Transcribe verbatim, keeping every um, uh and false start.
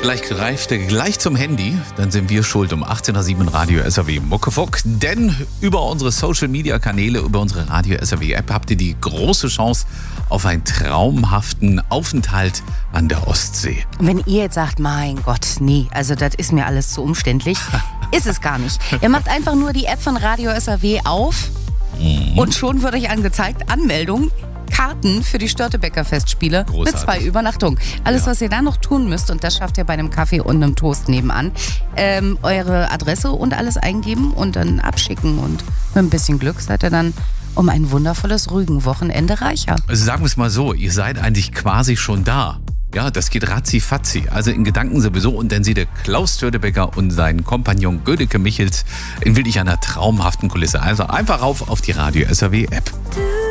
Gleich greift er gleich zum Handy, dann sind wir schuld um achtzehn Uhr sieben Radio S R W Muckefuck. Denn über unsere Social-Media-Kanäle, über unsere Radio S R W-App habt ihr die große Chance auf einen traumhaften Aufenthalt an der Ostsee. Wenn ihr jetzt sagt, mein Gott, nee, also das ist mir alles zu umständlich, ist es gar nicht. Ihr macht einfach nur die App von Radio S R W auf mhm. und schon wird euch angezeigt, Anmeldung. Karten für die Störtebeker Festspiele Großartig. Mit zwei Übernachtungen. Alles, Ja. was ihr da noch tun müsst, und das schafft ihr bei einem Kaffee und einem Toast nebenan, ähm, eure Adresse und alles eingeben und dann abschicken. Und mit ein bisschen Glück seid ihr dann um ein wundervolles Rügenwochenende reicher. Also sagen wir es mal so, ihr seid eigentlich quasi schon da. Ja, das geht ratzi-fatzi. Also in Gedanken sowieso. Und dann seht ihr Klaus Störtebeker und seinen Kompagnon Gödeke Michels in wirklich einer traumhaften Kulisse. Also einfach rauf auf die Radio S R W App.